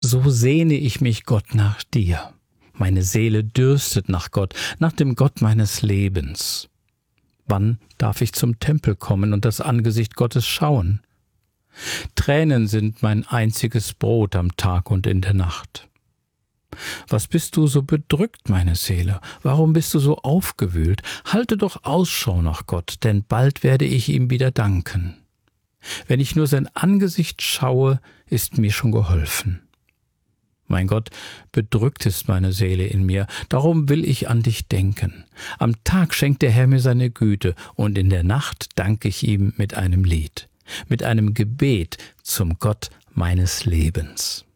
So sehne ich mich, Gott, nach dir. Meine Seele dürstet nach Gott, nach dem Gott meines Lebens. Wann darf ich zum Tempel kommen und das Angesicht Gottes schauen? Tränen sind mein einziges Brot am Tag und in der Nacht. Was bist du so bedrückt, meine Seele? Warum bist du so aufgewühlt? Halte doch Ausschau nach Gott, denn bald werde ich ihm wieder danken. Wenn ich nur sein Angesicht schaue, ist mir schon geholfen. Mein Gott, bedrückt ist meine Seele in mir, darum will ich an dich denken. Am Tag schenkt der Herr mir seine Güte, und in der Nacht danke ich ihm mit einem Lied, mit einem Gebet zum Gott meines Lebens.